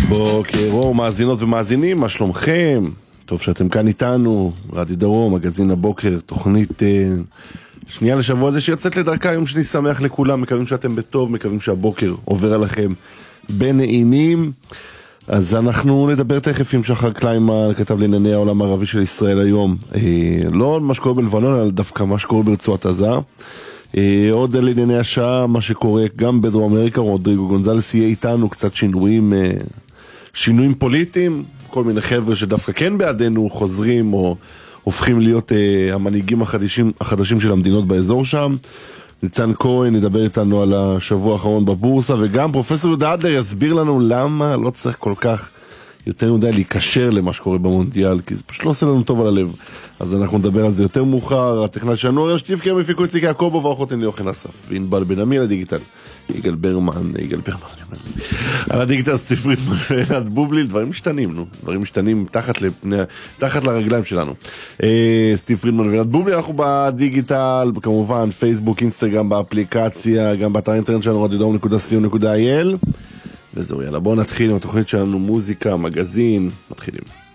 בוקר אור, מאזינות ומאזינים, מה שלומכם? טוב שאתם כאן איתנו, רדיו דרום, מגזין הבוקר, תוכנית שנייה לשבוע הזה שיוצאת לדרכה, יום שני שמח לכולם, מקווים שאתם בטוב, מקווים שהבוקר עובר עליכם בנעימים. אז אנחנו נדבר תכף עם שחר קליימן, כתב לענייני העולם הערבי של ישראל היום, לא מה שקורה בלבנון, אלא דווקא מה שקורה ברצועת עזה. עוד על ענייני השעה, מה שקורה גם בדרום אמריקה, רודריגו גונזלס יהיה איתנו, קצת שינויים פוליטיים, כל מיני חבר'ה שדווקא כן בעדנו חוזרים או הופכים להיות המנהיגים החדשים של המדינות באזור שם. ניצן כהן ידבר איתנו על השבוע האחרון בבורסה, וגם פרופסור יהודה אדלר יסביר לנו למה לא צריך כל כך יותר מדי להיקשר למה שקורה במונדיאל, כי זה פשוט לא עושה לנו טוב על הלב. אז אנחנו נדבר על זה יותר מאוחר. הטכנאי שלנו אריאל שטיבקר, מפיקו יצחק יעקובוב, ועורכות לי יוחנן אסף וענבל בן עמי. על הדיגיטל יגאל ברמן על הדיגיטל סטיב פרידמן ועינת בובליל. דברים משתנים תחת לרגליים שלנו. סטיב פרידמן ועינת בובליל. אנחנו בדיגיטל, כמובן פייסבוק, אינסטגרם, באפליקציה, גם באתר האינטרנט שלנו radiodom.co.il. וזהו, יאללה, בואו נתחיל עם התוכנית שלנו, מוזיקה, מגזין, מתחילים.